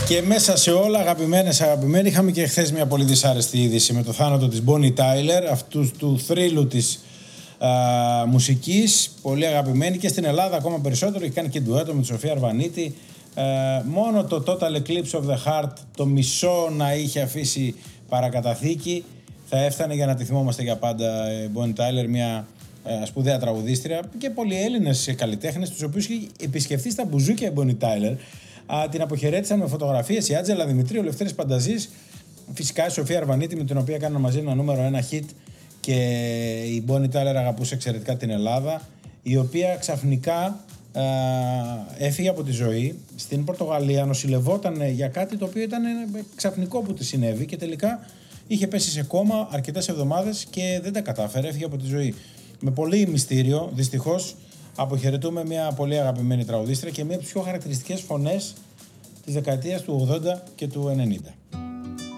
Και μέσα σε όλα, αγαπημένοι, είχαμε και χθες μια πολύ δυσάρεστη είδηση με το θάνατο της Bonnie Tyler, αυτού του θρύλου της μουσικής, πολύ αγαπημένη και στην Ελλάδα ακόμα περισσότερο. Έχει κάνει και ντουέτο με τη Σοφία Αρβανίτη. Μόνο το Total Eclipse of the Heart, το μισό να είχε αφήσει παρακαταθήκη, θα έφτανε για να τη θυμόμαστε για πάντα. Bonnie Tyler, μια σπουδαία τραγουδίστρια και πολλοί Έλληνες καλλιτέχνες, τους οποίους είχε επισκεφθεί στα μπουζούκια η Bonnie Tyler. Την αποχαιρέτησαν με φωτογραφίες η Άτζελα Δημητρίου, ο Λευτέρης Πανταζής, φυσικά η Σοφία Αρβανίτη, με την οποία κάνανε μαζί ένα νούμερο 1 hit, και η Bonnie Tyler αγαπούσε εξαιρετικά την Ελλάδα, η οποία ξαφνικά έφυγε από τη ζωή στην Πορτογαλία, νοσηλευόταν για κάτι το οποίο ήταν ξαφνικό που τη συνέβη και τελικά είχε πέσει σε κόμμα αρκετές εβδομάδες και δεν τα κατάφερε, έφυγε από τη ζωή. Με πολύ μυστήριο, δυστυχώς, αποχαιρετούμε μια πολύ αγαπημένη τραγουδίστρια και μια από τις πιο χαρακτηριστικές φωνές της δεκαετίας του 80 και του 90.